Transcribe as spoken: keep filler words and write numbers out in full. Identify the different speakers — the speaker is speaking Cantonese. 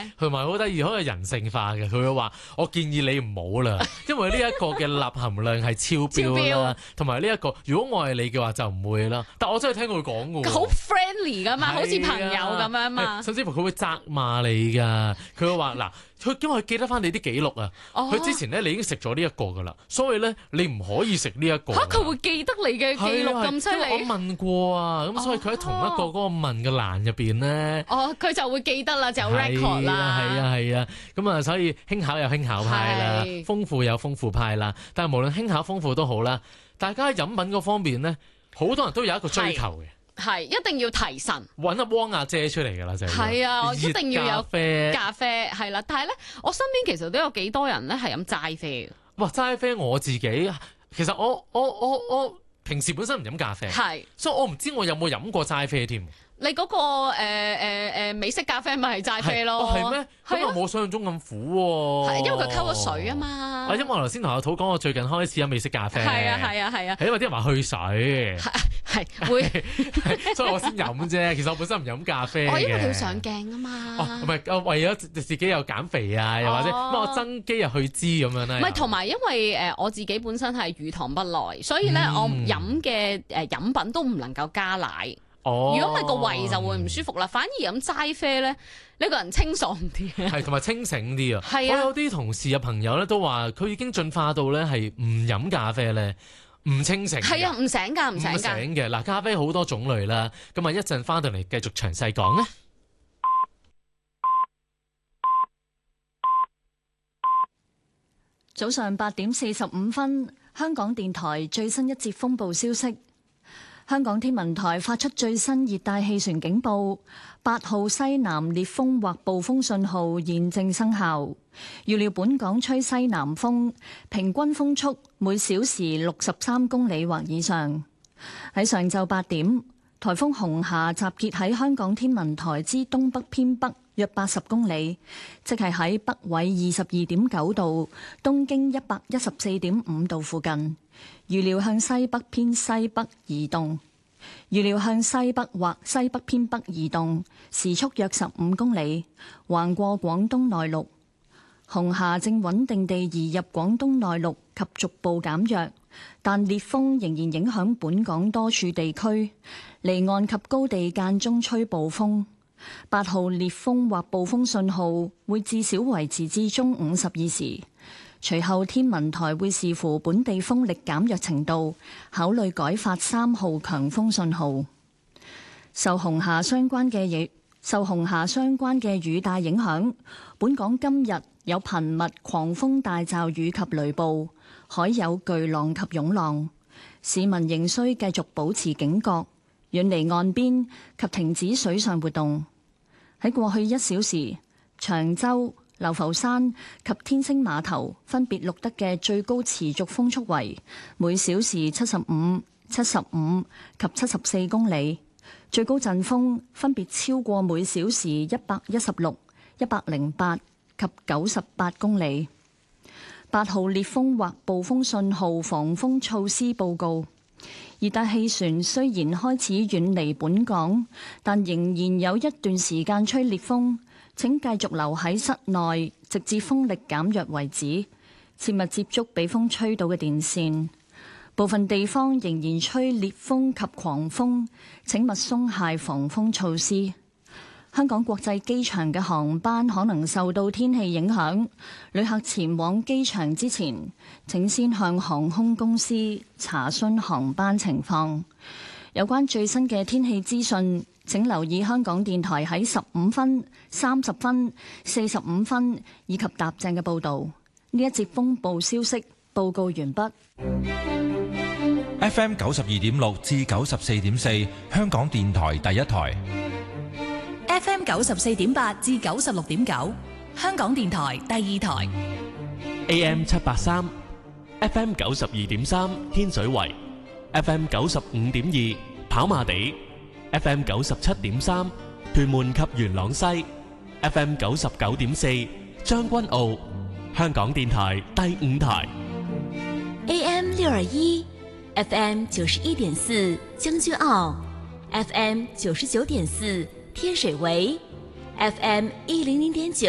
Speaker 1: 同埋好得意，好有人性化嘅。佢會話：我建議你唔好啦，因為呢一個嘅鈉含量係超標啦，同埋呢一個如果我係你嘅話就唔會啦。但我真係聽佢講嘅喎，
Speaker 2: 好 friendly 噶嘛，好似朋友咁樣嘛。
Speaker 1: 甚至乎佢會責罵你㗎，佢會話嗱。佢因為佢記得翻你啲記錄啊，佢、哦、之前咧你已經食咗呢一個噶啦，所以咧你唔可以食呢一個。嚇！佢會記得你嘅記錄咁犀利？我問過啊，咁、哦、所以佢喺同一個嗰個問嘅欄入邊咧，哦，佢就會記得啦，就有 record 啦。係啊係啊，咁啊，啊所以輕巧有輕巧派啦，豐富有豐富派啦。但係無論輕巧豐富都好啦，大家喺飲品嗰方面咧，好多人都有一個追求嘅。係一定要提神，揾阿汪阿姐出嚟㗎啦，就係。係啊，一定要有咖啡，咖啡係啦。但係咧，我身邊其實都有幾多人咧係飲齋啡嘅。哇，齋啡我自己其實我我我我平時本身唔飲咖啡，係，所以我唔知我有冇飲過齋啡添。你嗰、那個誒誒誒美式咖啡咪係齋啡咯？哦係咩？咁又冇想象中咁苦喎、啊。係因為佢溝咗水啊嘛。啊，因為我頭先同阿土講，我最近開始飲美式咖啡。係啊係啊係啊。係因為啲人話去水。係係會，所以我先飲啫。其實我本身唔飲咖啡嘅。哦，因為佢要上鏡啊嘛。哦，唔係，為咗自己又減肥啊，又或者乜我增肌又去脂咁樣咧。唔係，同埋因為誒我自己本身係乳糖不耐，所以咧、嗯、我飲嘅誒飲品都唔能夠加奶。哦，如果唔係個胃就會唔舒服啦，反而飲齋啡咧，呢個人清爽啲，係同埋清醒啲啊！係啊，我有啲同事啊朋友咧都話，佢已經進化到咧係唔飲咖啡咧，唔清醒。係啊，唔醒㗎，唔醒㗎。唔醒嘅嗱，咖啡好多種類啦，咁啊一陣翻到嚟繼續詳細講啊！
Speaker 3: 早上八點四十五分，香港電台最新一節風暴消息。香港天文台發出最新熱帶氣旋警報，八號西南烈風或暴風信號現正生效。預料本港吹西南風，平均風速每小時六十三公里或以上。喺上晝八點，颱風紅霞集結喺香港天文台之東北偏北約八十公里，即係喺北緯二十二點九度、東經一百一十四點五度附近。預料向西北偏西北移動，預料向西北或西北偏北移動，時速約十五公里，橫過廣東內陸。紅霞正穩定地移入廣東內陸及逐步減弱，但烈風仍然影響本港多處地區，離岸及高地間中吹暴風。八號烈風或暴風信號會至少維持至中午十二時。隨後天文台會視乎本地風力減弱程度，考慮改發三號強風信號。受紅霞相關嘅雨，受紅霞相關嘅雨帶影響，本港今日有頻密狂風大驟雨及雷暴，海有巨浪及湧浪。市民仍需繼續保持警覺，遠離岸邊及停止水上活動。喺過去一小時，長洲、流浮山及天星碼頭分別錄得嘅最高持續風速為每小時七十五、七十五及七十四公里，最高陣風分別超過每小時一百一十六、一百零八及九十八公里。八號烈風或暴風信號防風措施報告。熱帶氣旋雖然開始遠離本港，但仍然有一段時間吹烈風。請繼續留喺室內，直至風力減弱為止。切勿接觸被風吹到嘅電線。部分地方仍然吹烈風及狂風，請勿鬆懈防風措施。香港國際機場嘅航班可能受到天氣影響，旅客前往機場之前，請先向航空公司查詢航班情況。有關最新嘅天氣資訊，請留意香港電台喺十五分、三十分、四十五分以及踏正嘅報導。呢一節風暴消息報告完畢。
Speaker 4: F M 九十二點六至九十四點四，香港電台第一台。
Speaker 5: F M 九十四點八至九十六點九，香港電台第二台。
Speaker 6: A M 七八三 ，F M 九十二點三，天水圍 ；F M 九十五點二，跑馬地 ；F M 九十七點三，屯門及元朗西 ；F M 九十九點四，將軍澳。香港電台第五台。
Speaker 5: A M 六二一，F M 九十一點四，將軍澳 ；F M 九十九點四。天水圍 F M 一零零點九